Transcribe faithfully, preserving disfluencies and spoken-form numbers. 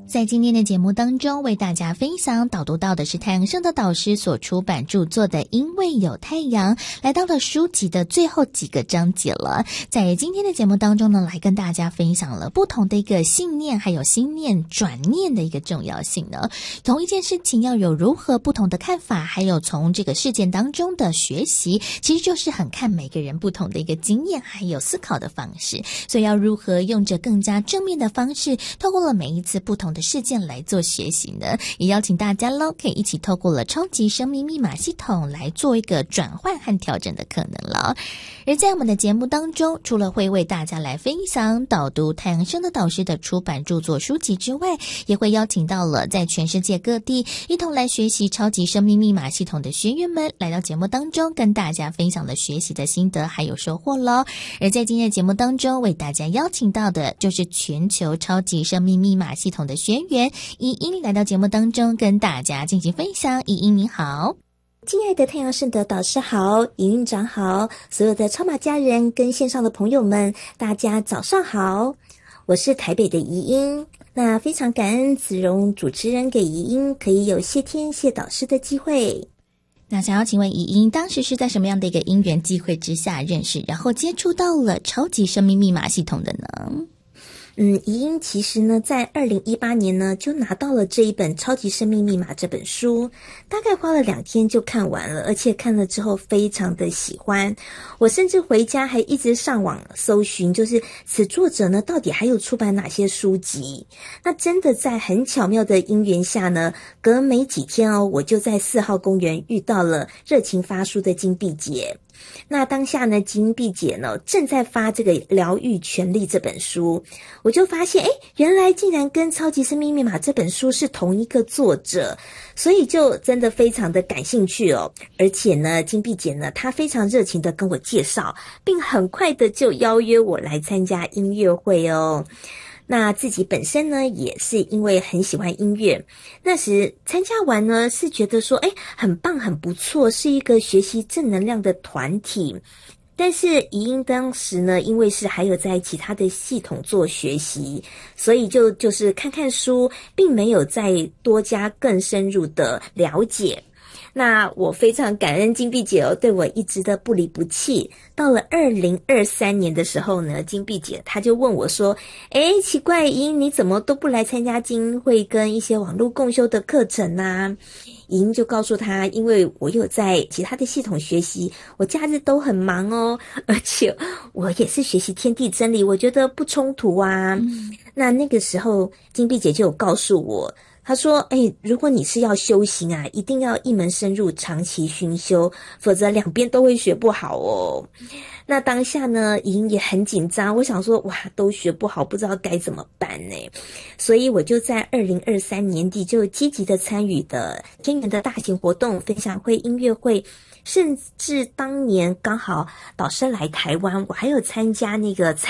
在今天的节目当中，为大家分享导读到的是太阳盛德导师所出版著作的《因为有太阳》，来到了书籍的最后几个章节了。在今天的节目当中呢，来跟大家分享了不同的一个信念还有心念转念的一个重要性呢。同一件事情要有如何不同的看法，还有从这个事件当中的学习，其实就是很看每个人不同的一个经验还有思考的方式。所以要如何用着更加正面的方式，透过了每一次不同的事件来做学习呢，也邀请大家咯，可以一起透过了超级生命密码系统来做一个转换和调整的可能了。而在我们的节目当中，除了会为大家来分享导读太阳盛德导师的出版著作书籍之外，也会邀请到了在全世界各地一同来学习超级生命密码系统的学员们来到节目当中，跟大家分享了学习的心得还有收获咯。而在今天的节目当中，为大家邀请到的就是全球超级生命密码系统的学员怡英来到节目当中跟大家进行分享。怡英你好。 亲爱的太阳盛德导师好，营运长好，所有的超马家人跟线上的朋友们，大家早上好，我是台北的怡英。那非常感恩子荣主持人给怡英可以有谢天谢导师的机会。 那想要请问怡英，当时是在什么样的一个因缘机会之下认识，然后接触到了超级生命密码系统的呢？ 嗯，怡英其实呢，在二零一八年呢，就拿到了这一本《超级生命密码》这本书，大概花了两天就看完了，而且看了之后非常的喜欢。我甚至回家还一直上网搜寻，就是此作者呢，到底还有出版哪些书籍？那真的在很巧妙的因缘下呢，隔没几天哦，我就在四号公园遇到了热情发书的金碧姐。那当下呢，金碧姐呢正在发这个《疗愈权利》这本书，我就发现，诶，原来竟然跟《超级生命密码》这本书是同一个作者，所以就真的非常的感兴趣哦。而且呢，金碧姐呢，她非常热情的跟我介绍，并很快的就邀约我来参加音乐会哦。那自己本身呢，也是因为很喜欢音乐，那时参加完呢，是觉得说，诶，很棒，很不错，是一个学习正能量的团体。但是怡英当时呢，因为是还有在其他的系统做学习，所以就就是看看书，并没有再多加更深入的了解。那我非常感恩金碧姐哦，对我一直的不离不弃。到了二零二三年的时候呢，金碧姐她就问我说，诶，奇怪，怡英你怎么都不来参加精英会跟一些网络共修的课程啊？怡英就告诉她，因为我有在其他的系统学习，我假日都很忙哦，而且我也是学习天地真理，我觉得不冲突啊。嗯、那那个时候金碧姐就有告诉我，他说，诶，如果你是要修行啊，一定要一门深入，长期熏修，否则两边都会学不好哦。那当下呢，怡英也很紧张，我想说，哇，都学不好，不知道该怎么办呢？所以我就在二零二三年底就积极的参与的天元的大型活动、分享会、音乐会，甚至当年刚好导师来台湾，我还有参加那个